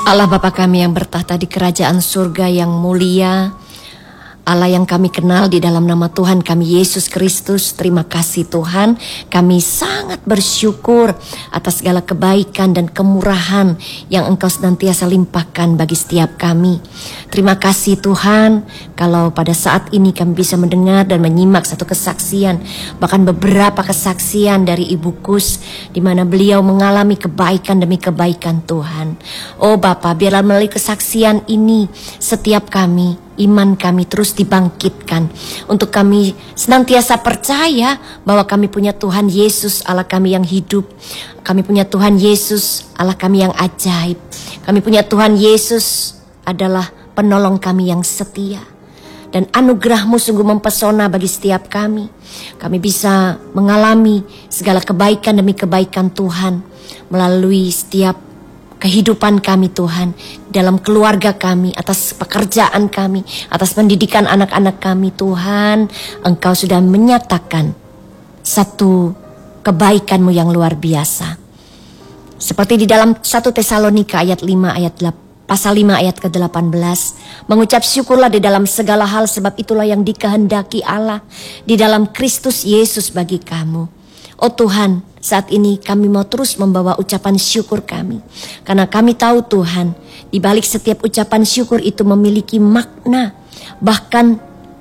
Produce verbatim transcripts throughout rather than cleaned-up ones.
Allah Bapa kami yang bertahta di kerajaan surga yang mulia, Allah yang kami kenal di dalam nama Tuhan kami Yesus Kristus. Terima kasih Tuhan, kami sangat bersyukur atas segala kebaikan dan kemurahan yang Engkau senantiasa limpahkan bagi setiap kami. Terima kasih Tuhan, kalau pada saat ini kami bisa mendengar dan menyimak satu kesaksian, bahkan beberapa kesaksian dari Ibu Kus, di mana beliau mengalami kebaikan demi kebaikan Tuhan. Oh Bapa, biarlah melalui kesaksian ini setiap kami, iman kami terus dibangkitkan, untuk kami senantiasa percaya bahwa kami punya Tuhan Yesus, Allah kami yang hidup. Kami punya Tuhan Yesus, Allah kami yang ajaib. Kami punya Tuhan Yesus adalah penolong kami yang setia. Dan anugerah-Mu sungguh mempesona bagi setiap kami. Kami bisa mengalami segala kebaikan demi kebaikan Tuhan melalui setiap kehidupan kami Tuhan, dalam keluarga kami, atas pekerjaan kami, atas pendidikan anak-anak kami Tuhan. Engkau sudah menyatakan satu kebaikan-Mu yang luar biasa. Seperti di dalam satu Tesalonika ayat lima ayat delapan, pasal lima ayat ke delapan belas, mengucap syukurlah di dalam segala hal, sebab itulah yang dikehendaki Allah di dalam Kristus Yesus bagi kamu. Oh Tuhan, saat ini kami mau terus membawa ucapan syukur kami, karena kami tahu Tuhan, di balik setiap ucapan syukur itu memiliki makna, bahkan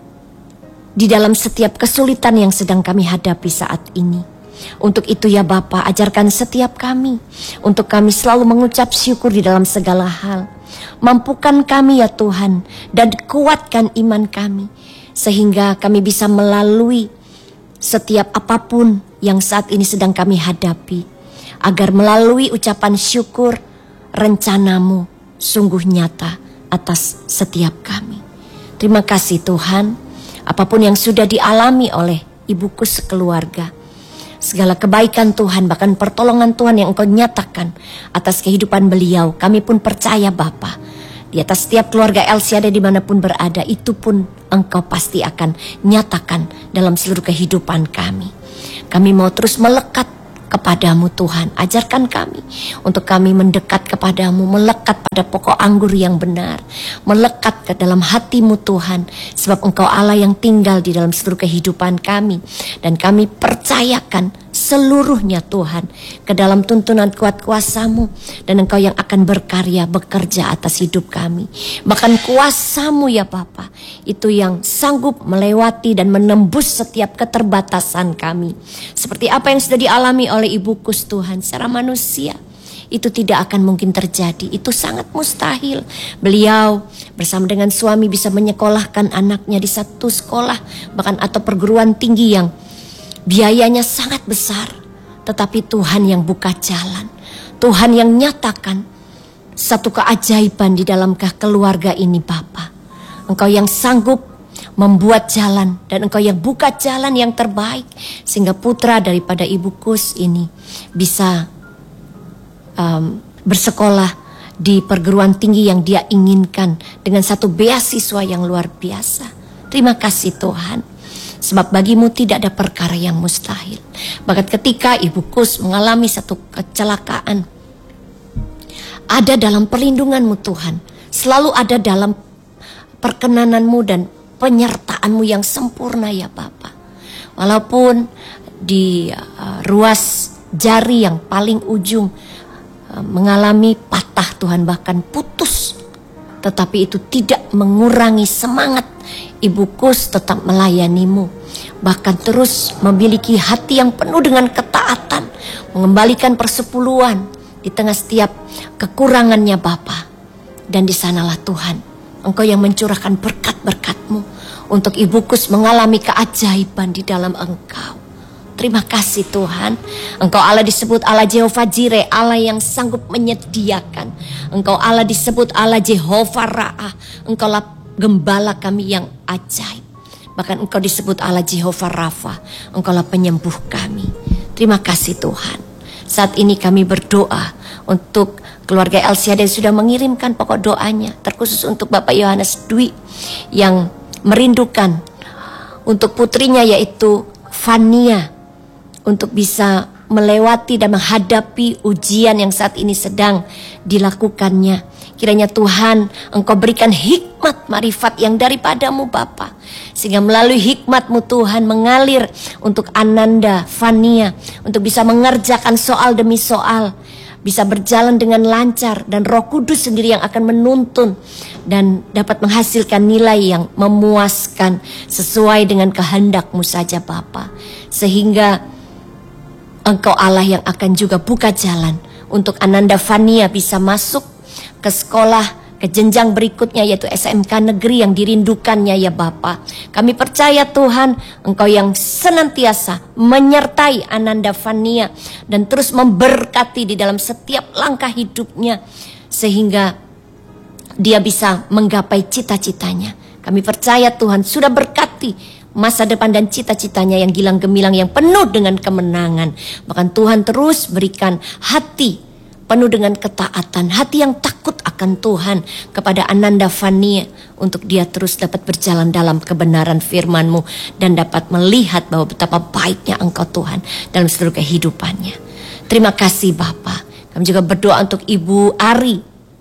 di dalam setiap kesulitan yang sedang kami hadapi saat ini. Untuk itu ya Bapa, ajarkan setiap kami untuk kami selalu mengucap syukur di dalam segala hal. Mampukan kami ya Tuhan, dan kuatkan iman kami, sehingga kami bisa melalui setiap apapun yang saat ini sedang kami hadapi, agar melalui ucapan syukur, rencana-Mu sungguh nyata atas setiap kami. Terima kasih Tuhan, apapun yang sudah dialami oleh Ibuku sekeluarga, segala kebaikan Tuhan, bahkan pertolongan Tuhan yang Engkau nyatakan atas kehidupan beliau, kami pun percaya Bapa, di atas setiap keluarga Elsiada dimanapun berada, itu pun Engkau pasti akan nyatakan dalam seluruh kehidupan kami. Kami mau terus melekat kepadamu Tuhan. Ajarkan kami untuk kami mendekat kepadamu, melekat pada pokok anggur yang benar, melekat ke dalam hati-Mu Tuhan, sebab Engkau Allah yang tinggal di dalam seluruh kehidupan kami. Dan kami percayakan seluruhnya Tuhan ke dalam tuntunan kuat kuasa-Mu, dan Engkau yang akan berkarya, bekerja atas hidup kami. Bahkan kuasa-Mu ya Bapa, itu yang sanggup melewati dan menembus setiap keterbatasan kami. Seperti apa yang sudah dialami oleh Ibu Kus Tuhan, secara manusia itu tidak akan mungkin terjadi, itu sangat mustahil. Beliau bersama dengan suami bisa menyekolahkan anaknya di satu sekolah, bahkan atau perguruan tinggi yang biayanya sangat besar, tetapi Tuhan yang buka jalan, Tuhan yang nyatakan satu keajaiban di dalam keluarga ini Bapa. Engkau yang sanggup membuat jalan, dan Engkau yang buka jalan yang terbaik, sehingga putra daripada Ibu Kus ini bisa um, bersekolah di perguruan tinggi yang dia inginkan dengan satu beasiswa yang luar biasa. Terima kasih Tuhan, sebab bagimu tidak ada perkara yang mustahil. Bahkan ketika Ibu Kus mengalami satu kecelakaan, ada dalam perlindungan-Mu Tuhan, selalu ada dalam perkenanan-Mu dan penyertaan-Mu yang sempurna ya Bapa. Walaupun di uh, ruas jari yang paling ujung uh, mengalami patah Tuhan, bahkan putus, tetapi itu tidak mengurangi semangat Ibu Kus tetap melayani-Mu, bahkan terus memiliki hati yang penuh dengan ketaatan, mengembalikan persepuluhan di tengah setiap kekurangannya Bapa. Dan di sanalah Tuhan, Engkau yang mencurahkan berkat-berkat-Mu untuk Ibu Kus mengalami keajaiban di dalam Engkau. Terima kasih Tuhan, Engkau Allah disebut Allah Jehovah Jireh, Allah yang sanggup menyediakan. Engkau Allah disebut Allah Jehovah Ra'ah, Engkau lah gembala kami yang ajaib. Bahkan Engkau disebut Allah Jehovah Rafa, Engkau lah penyembuh kami. Terima kasih Tuhan. Saat ini kami berdoa untuk keluarga Elsiada yang sudah mengirimkan pokok doanya, terkhusus untuk Bapak Yohanes Dwi yang merindukan untuk putrinya yaitu Fania, untuk bisa melewati dan menghadapi ujian yang saat ini sedang dilakukannya. Kiranya Tuhan, Engkau berikan hikmat marifat yang daripadamu Bapa, sehingga melalui hikmat-Mu Tuhan mengalir untuk Ananda, Fania, untuk bisa mengerjakan soal demi soal, bisa berjalan dengan lancar, dan Roh Kudus sendiri yang akan menuntun dan dapat menghasilkan nilai yang memuaskan sesuai dengan kehendak-Mu saja Bapa. Sehingga Engkau Allah yang akan juga buka jalan untuk Ananda Fania bisa masuk ke sekolah, ke jenjang berikutnya yaitu S M K negeri yang dirindukannya ya Bapa. Kami percaya Tuhan, Engkau yang senantiasa menyertai Ananda Fania dan terus memberkati di dalam setiap langkah hidupnya, sehingga dia bisa menggapai cita-citanya. Kami percaya Tuhan sudah berkati masa depan dan cita-citanya yang gilang gemilang, yang penuh dengan kemenangan. Bahkan Tuhan terus berikan hati penuh dengan ketaatan, hati yang takut akan Tuhan kepada Ananda Fania, untuk dia terus dapat berjalan dalam kebenaran firman-Mu dan dapat melihat bahwa betapa baiknya Engkau Tuhan dalam seluruh kehidupannya. Terima kasih Bapa. Kami juga berdoa untuk Ibu Ari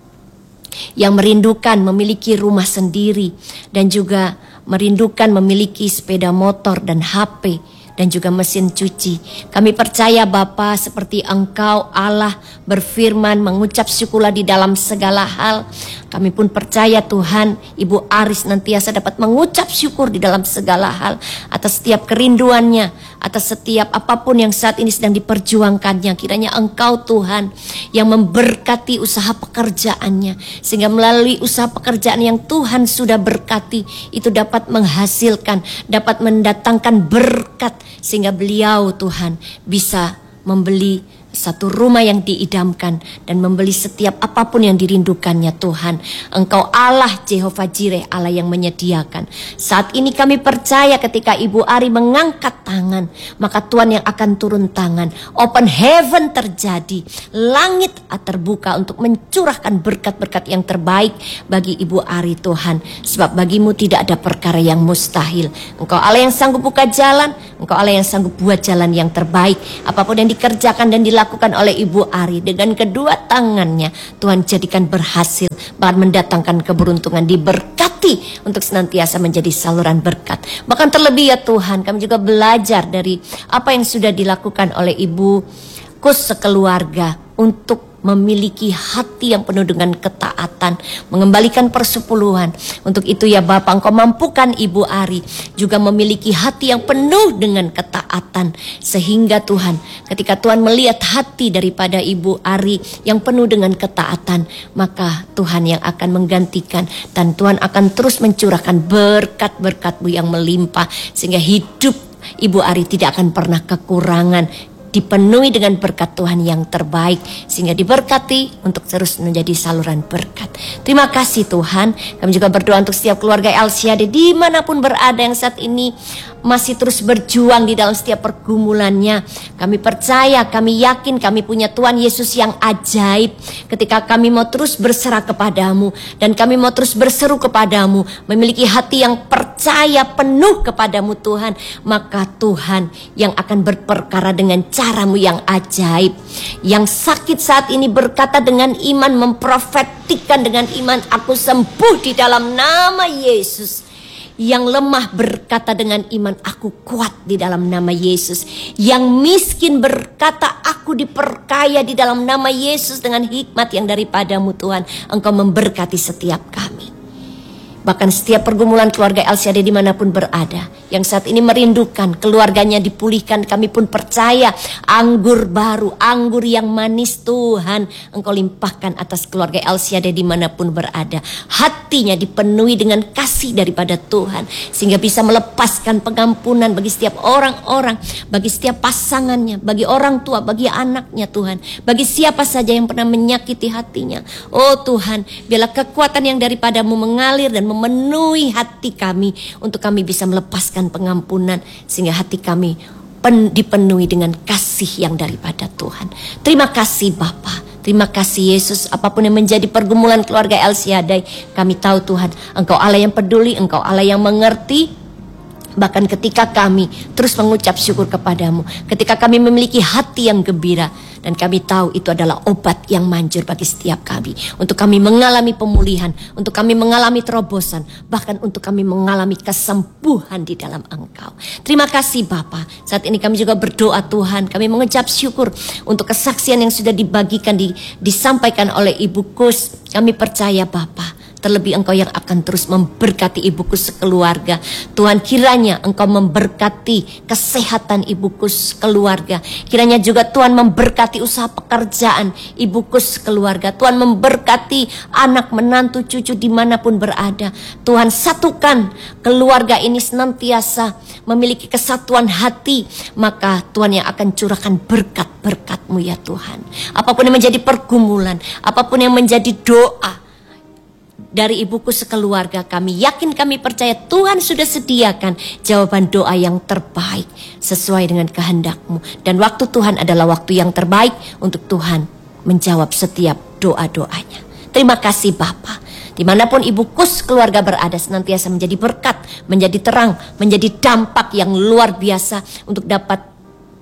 yang merindukan memiliki rumah sendiri dan juga merindukan memiliki sepeda motor dan H P dan juga mesin cuci. Kami percaya Bapa, seperti Engkau Allah berfirman, mengucap syukurlah di dalam segala hal. Kami pun percaya Tuhan, Ibu Aris nantiasa dapat mengucap syukur di dalam segala hal atas setiap kerinduannya, atas setiap apapun yang saat ini sedang diperjuangkannya. Kiranya Engkau Tuhan yang memberkati usaha pekerjaannya, sehingga melalui usaha pekerjaan yang Tuhan sudah berkati itu dapat menghasilkan, dapat mendatangkan berkat, sehingga beliau Tuhan bisa membeli satu rumah yang diidamkan dan membeli setiap apapun yang dirindukannya Tuhan. Engkau Allah Jehovah Jireh, Allah yang menyediakan. Saat ini kami percaya ketika Ibu Ari mengangkat tangan, maka Tuhan yang akan turun tangan. Open heaven terjadi, langit terbuka untuk mencurahkan berkat-berkat yang terbaik bagi Ibu Ari Tuhan. Sebab bagimu tidak ada perkara yang mustahil. Engkau Allah yang sanggup buka jalan, Engkau Allah yang sanggup buat jalan yang terbaik. Apapun yang dikerjakan dan dilakukan dilakukan oleh Ibu Ari dengan kedua tangannya, Tuhan jadikan berhasil, bahkan mendatangkan keberuntungan, diberkati untuk senantiasa menjadi saluran berkat. Bahkan terlebih ya Tuhan, kami juga belajar dari apa yang sudah dilakukan oleh Ibu Kus sekeluarga untuk memiliki hati yang penuh dengan ketaatan, mengembalikan persepuluhan. Untuk itu ya Bapa, Engkau mampukan Ibu Ari juga memiliki hati yang penuh dengan ketaatan, sehingga Tuhan, ketika Tuhan melihat hati daripada Ibu Ari yang penuh dengan ketaatan, maka Tuhan yang akan menggantikan, dan Tuhan akan terus mencurahkan berkat-berkat-Mu yang melimpah, sehingga hidup Ibu Ari tidak akan pernah kekurangan, dipenuhi dengan berkat Tuhan yang terbaik, sehingga diberkati untuk terus menjadi saluran berkat. Terima kasih Tuhan. Kami juga berdoa untuk setiap keluarga El Shaddai dimanapun berada yang saat ini masih terus berjuang di dalam setiap pergumulannya. Kami percaya, kami yakin kami punya Tuhan Yesus yang ajaib. Ketika kami mau terus berserah kepadamu, dan kami mau terus berseru kepadamu, memiliki hati yang percaya penuh kepadamu Tuhan, maka Tuhan yang akan berperkara dengan caramu yang ajaib. Yang sakit saat ini berkata dengan iman, memprofetikan dengan iman, aku sembuh di dalam nama Yesus. Yang lemah berkata dengan iman, aku kuat di dalam nama Yesus. Yang miskin berkata, aku diperkaya di dalam nama Yesus. Dengan hikmat yang daripadamu Tuhan, Engkau memberkati setiap kami. Bahkan setiap pergumulan keluarga El Shaddai dimanapun berada, yang saat ini merindukan keluarganya dipulihkan, kami pun percaya anggur baru, anggur yang manis Tuhan Engkau limpahkan atas keluarga El Shaddai dimanapun berada. Hatinya dipenuhi dengan kasih daripada Tuhan, sehingga bisa melepaskan pengampunan bagi setiap orang-orang, bagi setiap pasangannya, bagi orang tua, bagi anaknya Tuhan, bagi siapa saja yang pernah menyakiti hatinya. Oh Tuhan, biarlah kekuatan yang daripadamu mengalir dan memenuhi hati kami, untuk kami bisa melepaskan pengampunan, sehingga hati kami pen, dipenuhi dengan kasih yang daripada Tuhan. Terima kasih Bapa, terima kasih Yesus. Apapun yang menjadi pergumulan keluarga El Shaddai, kami tahu Tuhan, Engkau Allah yang peduli, Engkau Allah yang mengerti. Bahkan ketika kami terus mengucap syukur kepadamu, ketika kami memiliki hati yang gembira, dan kami tahu itu adalah obat yang manjur bagi setiap kami, untuk kami mengalami pemulihan, untuk kami mengalami terobosan, bahkan untuk kami mengalami kesembuhan di dalam Engkau. Terima kasih Bapa. Saat ini kami juga berdoa Tuhan, kami mengucap syukur untuk kesaksian yang sudah dibagikan, di, disampaikan oleh Ibu Kus. Kami percaya Bapa, terlebih Engkau yang akan terus memberkati ibuku sekeluarga. Tuhan, kiranya Engkau memberkati kesehatan ibuku sekeluarga. Kiranya juga Tuhan memberkati usaha pekerjaan ibuku sekeluarga. Tuhan memberkati anak, menantu, cucu dimanapun berada. Tuhan, satukan keluarga ini senantiasa memiliki kesatuan hati. Maka Tuhan yang akan curahkan berkat-berkat-Mu ya Tuhan. Apapun yang menjadi pergumulan, apapun yang menjadi doa dari ibuku sekeluarga, kami yakin, kami percaya Tuhan sudah sediakan jawaban doa yang terbaik sesuai dengan kehendak-Mu. Dan waktu Tuhan adalah waktu yang terbaik untuk Tuhan menjawab setiap doa-doanya. Terima kasih Bapa. Dimanapun ibuku sekeluarga berada, senantiasa menjadi berkat, menjadi terang, menjadi dampak yang luar biasa untuk dapat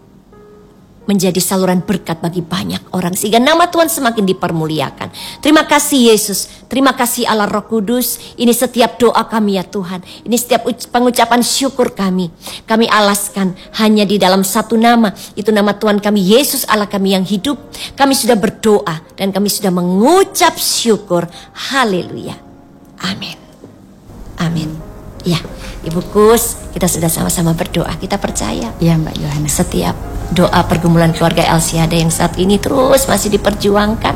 menjadi saluran berkat bagi banyak orang, sehingga nama Tuhan semakin dipermuliakan. Terima kasih Yesus, terima kasih Allah Roh Kudus. Ini setiap doa kami ya Tuhan, ini setiap pengucapan syukur kami, kami alaskan hanya di dalam satu nama, itu nama Tuhan kami Yesus Allah kami yang hidup. Kami sudah berdoa dan kami sudah mengucap syukur. Haleluya, amin, amin. Ya, Ibu Kus, kita sudah sama-sama berdoa. Kita percaya, ya Mbak Yohana, setiap doa pergumulan keluarga Elsiada yang saat ini terus masih diperjuangkan,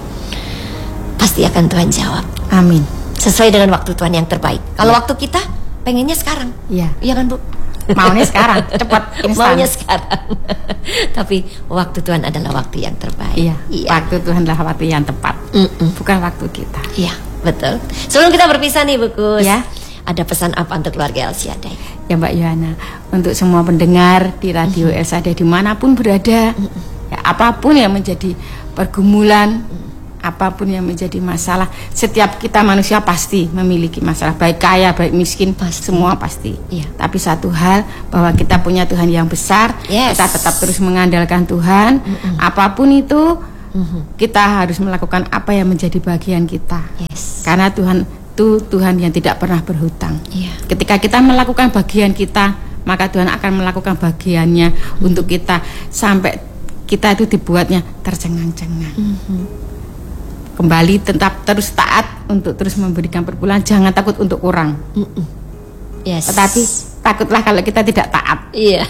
pasti akan Tuhan jawab. Amin. Sesuai dengan waktu Tuhan yang terbaik. Kalau ya. Waktu kita pengennya sekarang, iya, iya kan Bu? Maunya sekarang, cepat, instan. Maunya sekarang. Tapi waktu Tuhan adalah waktu yang terbaik. Iya, iya. Waktu Tuhan adalah waktu yang tepat, Mm-mm. bukan waktu kita. Iya, betul. Sebelum kita berpisah nih Bu Kus, ya, ada pesan apa untuk keluarga Elsiada? Ya Mbak Yohana, untuk semua pendengar di Radio mm-hmm. Elsiada dimanapun berada, mm-hmm. ya, apapun yang menjadi pergumulan, mm-hmm. apapun yang menjadi masalah, setiap kita manusia pasti memiliki masalah, baik kaya, baik miskin, pasti. Semua pasti. Yeah. Tapi satu hal, bahwa kita punya Tuhan yang besar, yes. Kita tetap terus mengandalkan Tuhan, mm-hmm. apapun itu, mm-hmm. kita harus melakukan apa yang menjadi bagian kita, yes. Karena Tuhan itu Tuhan yang tidak pernah berhutang. Yeah. Ketika kita melakukan bagian kita, maka Tuhan akan melakukan bagiannya mm-hmm. untuk kita, sampai kita itu dibuatnya tercengang-cengang. Mm-hmm. Kembali tetap terus taat untuk terus memberikan perpuluhan, jangan takut untuk kurang. Mm-hmm. Yes. Tetapi takutlah kalau kita tidak taat. Iya.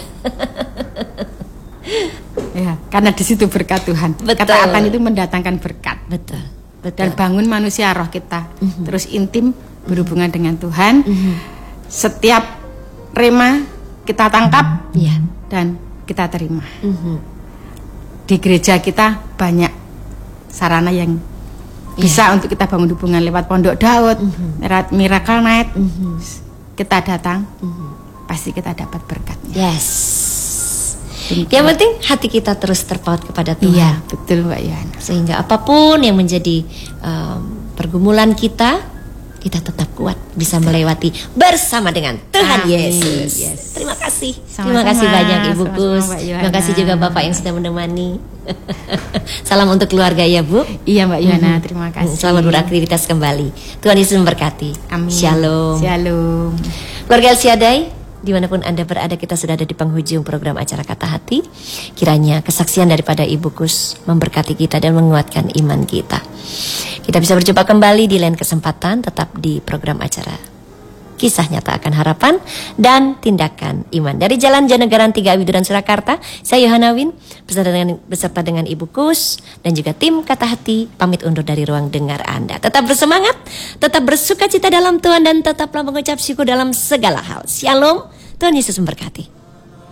Ya, karena di situ berkat Tuhan. Betul. Ketaatan itu mendatangkan berkat. Betul. Betul. Dan bangun manusia roh kita, mm-hmm. terus intim berhubungan dengan Tuhan. Mm-hmm. Setiap rema kita tangkap, yeah. dan kita terima. Mm-hmm. Di gereja kita banyak sarana yang yeah. bisa untuk kita bangun hubungan, lewat Pondok Daud, mm-hmm. lewat Miracle Night. Mm-hmm. Kita datang, mm-hmm. pasti kita dapat berkatnya. Yes. Yang penting hati kita terus terpaut kepada Tuhan. Iya, betul Mbak Yohana. Sehingga apapun yang menjadi um, pergumulan kita, kita tetap kuat, bisa melewati bersama dengan Tuhan Amin. Yesus. Yes. Terima kasih. Sama-sama. Terima kasih banyak Ibu Kus. Terima kasih juga Bapak yang sudah menemani. Salam untuk keluarga ya Bu. Iya Mbak Yohana, mm-hmm. terima kasih. Selamat beraktivitas kembali. Tuhan Yesus memberkati. Amin. Shalom. Shalom. Keluarga Elsiadai, dimanapun Anda berada, kita sudah ada di penghujung program acara Kata Hati. Kiranya kesaksian daripada Ibu Kus memberkati kita dan menguatkan iman kita. Kita bisa berjumpa kembali di lain kesempatan, tetap di program acara Kisah Nyata Akan Harapan dan Tindakan Iman. Dari Jalan Jagaran tiga Widuran Surakarta, saya Yohana Win beserta dengan, beserta dengan Ibu Kus dan juga tim Kata Hati pamit undur dari ruang dengar Anda. Tetap bersemangat, tetap bersuka cita dalam Tuhan, dan tetaplah mengucap syukur dalam segala hal. Shalom, Tuhan Yesus memberkati.